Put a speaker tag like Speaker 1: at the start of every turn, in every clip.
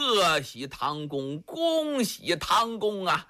Speaker 1: 贺喜唐公，恭喜唐公啊！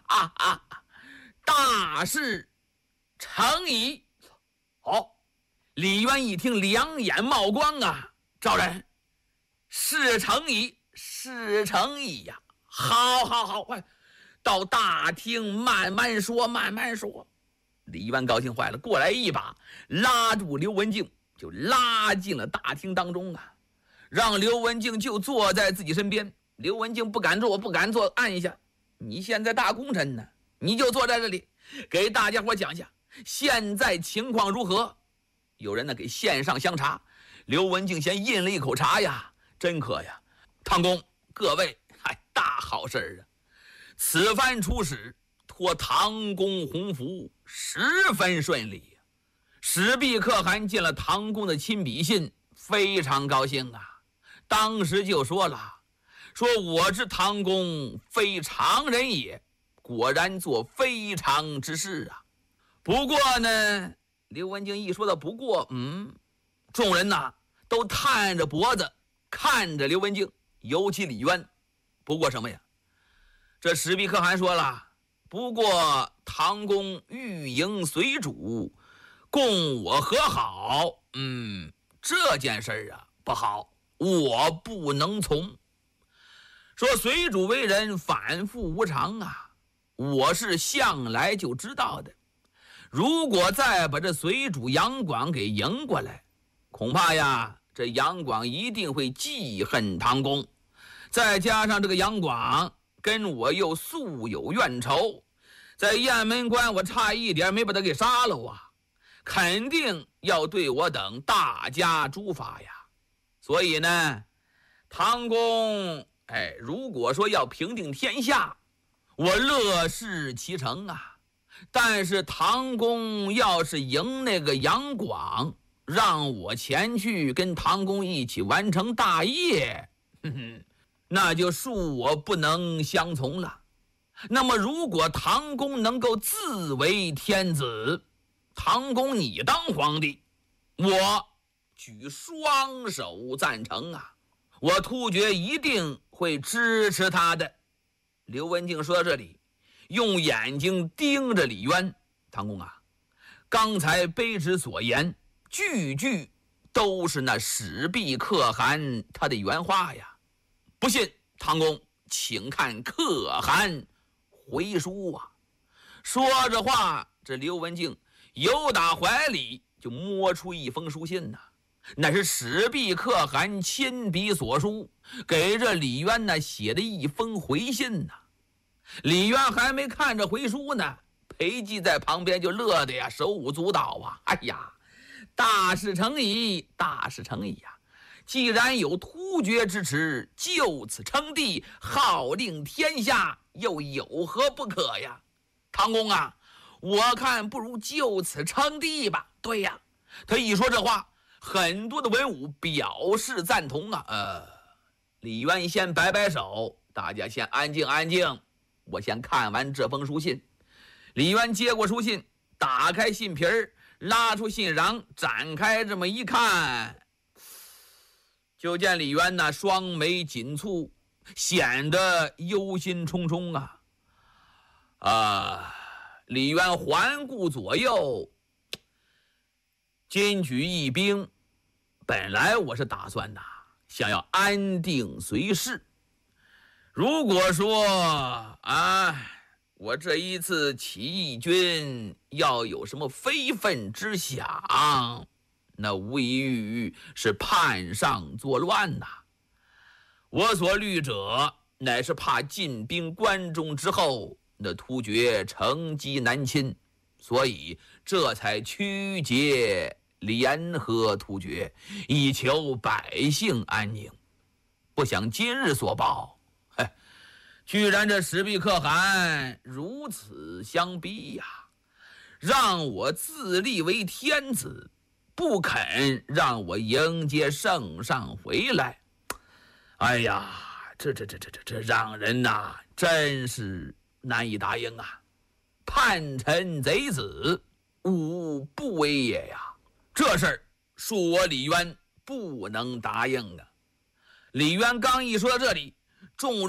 Speaker 1: 大事成矣。好，李渊一听，两眼冒光啊！赵人，事成矣，事成矣呀！好，快到大厅慢慢说，慢慢说。李渊高兴坏了，过来一把拉住刘文静，就拉进了大厅当中啊，让刘文静就坐在自己身边。刘文静不敢坐，按一下。你现在大功臣呢，你就坐在这里，给大家伙讲下现在情况如何。有人呢给献上香茶，刘文静先饮了一口茶呀，真渴呀。唐公，各位，大好事啊！此番出使，托唐公洪福，十分顺利。史弼可汗见了唐公的亲笔信，非常高兴啊，当时就说了，说我知唐公非常人也，果然做非常之事啊。不过呢，刘文静一说到不过，众人呐都探着脖子看着刘文静，尤其李渊。不过什么呀？这史弼可汗说了，不过唐公欲迎随主，共我和好，这件事啊不好，我不能从。说随主为人反复无常啊，我是向来就知道的。如果再把这随主杨广给迎过来，恐怕呀，这杨广一定会记恨唐公。再加上这个杨广跟我又素有怨仇，在雁门关我差一点没把他给杀了啊，肯定要对我等大加诛罚呀。所以呢，唐公如果说要平定天下，我乐视其成啊。但是唐公要是迎那个杨广，让我前去跟唐公一起完成大业，那就恕我不能相从了。那么如果唐公能够自为天子，唐公你当皇帝，我举双手赞成啊，我突厥一定会支持他的。刘文静说到这里，用眼睛盯着李渊。唐公啊，刚才卑职所言句句都是那史弼可汗他的原话呀。不信唐公请看可汗回书啊。说着话，这刘文静由打怀里就摸出一封书信呐，那是史弼可汗亲笔所书，给这李渊呢写的一封回信呐。李渊还没看着回书呢，裴寂在旁边就乐得呀手舞足蹈啊！哎呀，大事成矣，大事成矣呀！既然有突厥之持，就此称帝，号令天下，又有何不可呀？唐公啊，我看不如就此称帝吧。对呀，他一说这话，很多的文武表示赞同啊。李渊先摆摆手，大家先安静安静，我先看完这封书信。李渊接过书信，打开信皮儿，拉出信瓤，展开这么一看，就见李渊那双眉紧蹙，显得忧心忡忡啊。李渊环顾左右，今举一兵，本来我是打算想要安定随事。如果说我这一次起义军要有什么非分之想，那无异于是叛上作乱我所虑者，乃是怕进兵关中之后，那突厥乘机南侵，所以这才曲结联合突厥，以求百姓安宁。不想今日所报，居然这史弼可汗如此相逼呀，让我自立为天子，不肯让我迎接圣上回来。哎呀，这让人真是难以答应啊！叛臣贼子，吾不为也呀！这事儿恕我李渊不能答应啊！李渊刚一说到这里，众人